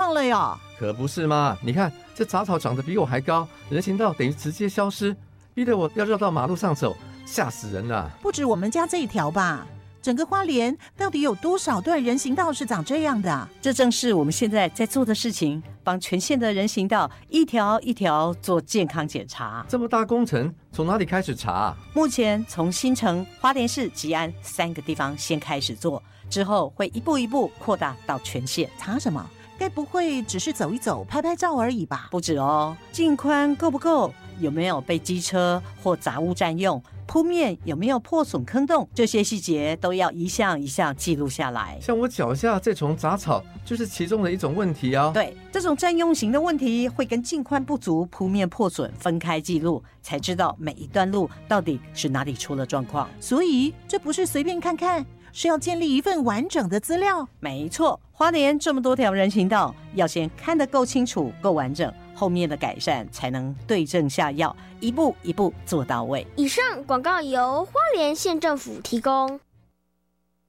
样了呀。 可不是嘛，你看这杂草长得比我还高，人行道等于直接消失，逼得我要绕到马路上走，吓死人了。 不止我们家这一条吧，整个花莲到底有多少段人行道是长这样的？ 这正是我们现在在做的事情，帮全县的人行道一条一条做健康检查。 这么大工程，从哪里开始查？ 目前从新城、花莲市、吉安3个地方先开始做，之后会一步一步扩大到全县。 查什么？该不会只是走一走、拍拍照而已吧？ 不止哦，径宽够不够？有没有被机车或杂物占用？铺面有没有破损坑洞？这些细节都要一项一项记录下来。 像我脚下这丛杂草，就是其中的一种问题啊。 对，这种占用型的问题会跟径宽不足、铺面破损分开记录，才知道每一段路到底是哪里出了状况。 所以这不是随便看看，是要建立一份完整的资料。 没错，花莲这么多条人行道，要先看得够清楚、够完整，后面的改善才能对症下药，一步一步做到位。 以上广告由花莲县政府提供。